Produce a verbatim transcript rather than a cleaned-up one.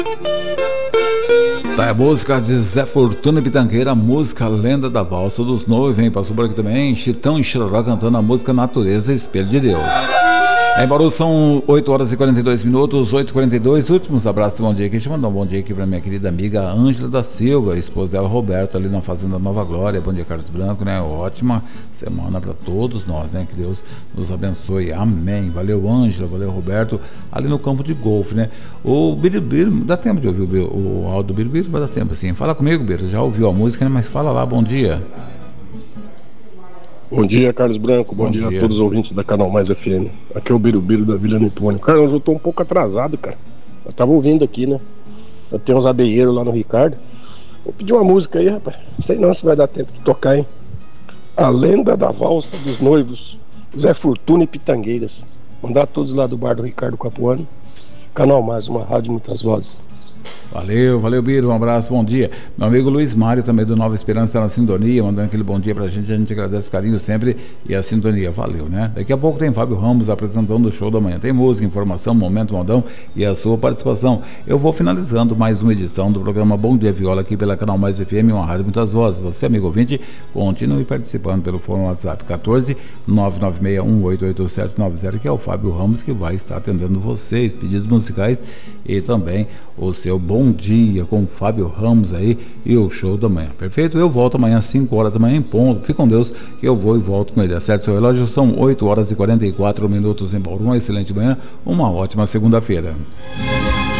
Tá, é a música de Zé Fortuna e Pitangueira, a música Lenda da Valsa dos Noivos, vem, passou por aqui também, Chitão e Chororó cantando a música Natureza, Espelho de Deus. Em Bauru são oito horas e quarenta e dois minutos, oito e quarenta e dois, últimos abraços, bom dia aqui, deixa eu mandar um bom dia aqui pra minha querida amiga Ângela da Silva, esposa dela Roberto, ali na Fazenda Nova Glória. Bom dia, Carlos Branco, né, ótima semana pra todos nós, né, que Deus nos abençoe, amém. Valeu, Ângela, valeu, Roberto, ali no campo de golfe, né. O Biribiri, dá tempo de ouvir o, o áudio do Biribiri? Vai dar tempo sim, fala comigo, Biro, já ouviu a música, né, mas fala lá, bom dia. Bom dia, Carlos Branco. Bom, Bom dia, dia a todos os ouvintes da Canal Mais F M. Aqui é o Birubiru da Vila Nipônio. Cara, hoje eu tô um pouco atrasado, cara. Eu tava ouvindo aqui, né? Eu tenho uns abelheiros lá no Ricardo. Vou pedir uma música aí, rapaz. Não sei não se vai dar tempo de tocar, hein? A Lenda da Valsa dos Noivos, Zé Fortuna e Pitangueiras. Mandar todos lá do bar do Ricardo Capuano. Canal Mais, uma rádio, muitas vozes. Valeu, valeu, Biro, um abraço, bom dia. Meu amigo Luiz Mário, também do Nova Esperança, está na sintonia, mandando aquele bom dia pra gente, a gente agradece o carinho sempre e a sintonia, valeu, né? Daqui a pouco tem Fábio Ramos apresentando o show da manhã, tem música, informação, momento modão e a sua participação. Eu vou finalizando mais uma edição do programa Bom Dia Viola aqui pela Canal Mais F M, uma rádio muitas vozes. Você, amigo ouvinte, continue participando pelo fone WhatsApp quatorze, nove nove seis um oito oito sete nove zero, que é o Fábio Ramos que vai estar atendendo vocês, pedidos musicais e também o seu bom dia com o Fábio Ramos aí e o show da manhã, perfeito? Eu volto amanhã às cinco horas da manhã em ponto, fique com Deus que eu vou e volto com ele. Acerte seu relógio, são oito horas e quarenta e quatro minutos em Bauru. Uma excelente manhã, uma ótima segunda-feira.